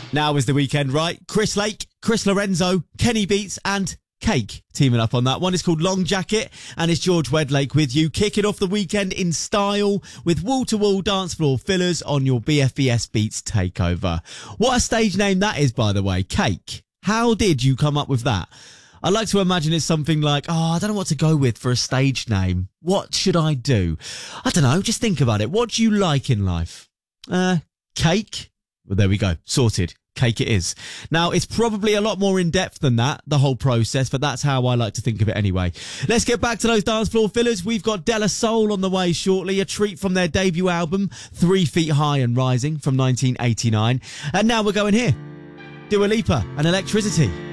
Now is the weekend, right? Chris Lake, Chris Lorenzo, Kenny Beats and Cake teaming up on that one. It's called Long Jacket and it's George Wedlake with you, kicking off the weekend in style with wall-to-wall dance floor fillers on your BFBS Beats takeover. What a stage name that is, by the way. Cake. How did you come up with that? I like to imagine it's something like, I don't know what to go with for a stage name. What should I do? I don't know. Just think about it. What do you like in life? Cake? Well, there we go. Sorted. Cake it is. Now, it's probably a lot more in-depth than that, the whole process, but that's how I like to think of it anyway. Let's get back to those dance floor fillers. We've got Della Soul on the way shortly, a treat from their debut album, 3 Feet High and Rising from 1989. And now we're going here. Dua Lipa and Electricity.